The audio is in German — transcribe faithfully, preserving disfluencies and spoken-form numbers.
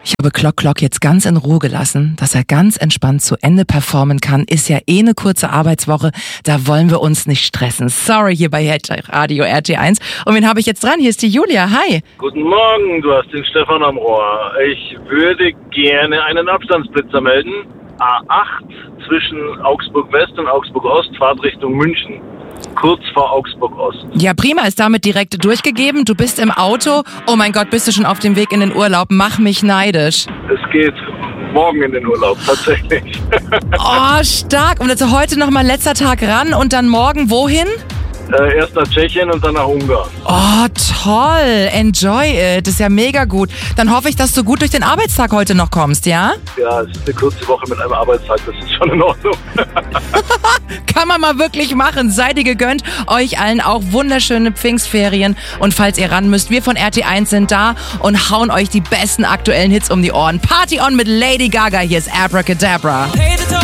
Ich habe Clock Clock jetzt ganz in Ruhe gelassen, dass er ganz entspannt zu Ende performen kann. Ist ja eh eine kurze Arbeitswoche, da wollen wir uns nicht stressen. Sorry, hier bei Radio R T eins. Und wen habe ich jetzt dran? Hier ist die Julia. Hi. Guten Morgen, du hast den Stefan am Rohr. Ich würde gerne einen Abstandsblitzer melden. A acht zwischen Augsburg West und Augsburg Ost, Fahrtrichtung München. Kurz vor Augsburg Ost. Ja, prima, ist damit direkt durchgegeben. Du bist im Auto. Oh mein Gott, bist du schon auf dem Weg in den Urlaub? Mach mich neidisch. Es geht morgen in den Urlaub, tatsächlich. Oh, stark. Und also heute nochmal letzter Tag ran und dann morgen wohin? Äh, erst nach Tschechien und dann nach Ungarn. Oh, toll. Enjoy it. Das ist ja mega gut. Dann hoffe ich, dass du gut durch den Arbeitstag heute noch kommst, ja? Ja, es ist eine kurze Woche mit einem Arbeitstag. Das ist schon in Ordnung. Kann man mal wirklich machen. Sei dir gegönnt. Euch allen auch wunderschöne Pfingstferien. Und falls ihr ran müsst, wir von R T eins sind da und hauen euch die besten aktuellen Hits um die Ohren. Party on mit Lady Gaga. Hier ist Abracadabra. Hey.